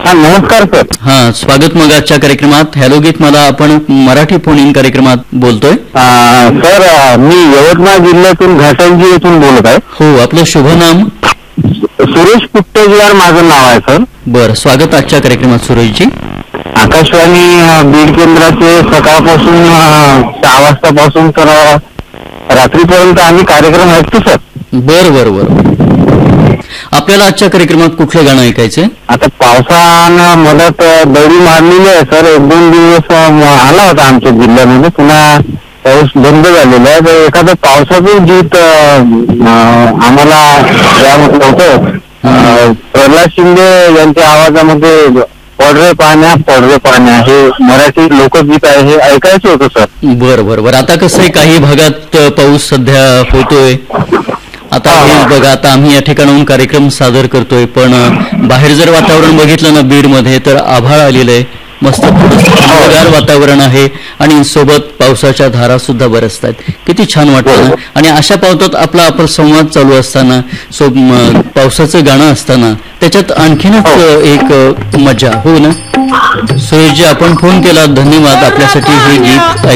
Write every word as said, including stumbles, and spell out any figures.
हा नमस्कार सर. हा स्वागत मग आजच्या कार्यक्रमात. हॅलो गीत मला आपण मराठी फोन इन कार्यक्रमात बोलतोय. अं, सर अं, मी यवतमाळ जिल्ह्यातून घाटंजी येथून बोलत आहे. हो, आपलं शुभ नाम? सुरेश पुट्टेजवार माझं नाव आहे सर. बर, स्वागत आजच्या कार्यक्रमात सुरेशजी. आकाशवाणी अं, बीड केंद्राचे सकाळपासून अं, सहा वाजतापासून तर अं, रात्रीपर्यंत आम्ही कार्यक्रम ऐकतो सर. बर बर बर आपल्याला आजच्या कार्यक्रमात कुठलं गाणं ऐकायचंय? आता पावसानं मदत अं, दडी मारलेली आहे सर. एक दोन दिवस अं, आला होता आमच्या जिल्ह्यामध्ये, पुन्हा पाऊस बंद झालेला आहे. तर एखादं पावसाचं गीत अं, अं, आम्हाला यामध्ये होतं. अं, प्रल्हाद शिंदे यांच्या आवाजामध्ये पडरे पाण्या पडरे पाण्या हे मराठी लोकगीत आहे, हे ऐकायचं होतं सर. बर बर बर आता कसं आहे, काही भागात अ, पाऊस सध्या होतोय. आता हेच बघा, आता आम्ही या ठिकाणाहून कार्यक्रम सादर करतोय, पण अ, बाहेर जर वातावरण बघितलं ना बीड मध्ये, तर आभाळ आलेलं आहे, मस्त थंडगार वातावरण आहे आणि सोबत पावसाच्या धारा सुद्धा बरसत आहेत. किती छान वाटतं ना. आणि अशा पावसात आपला आपण संवाद चालू असताना, सो म, पावसाचं गाणं असताना त्याच्यात आणखीनच अ, एक अ, मजा हो ना. सुरेशजी, आपण फोन केला, धन्यवाद. आपल्यासाठी हे गीत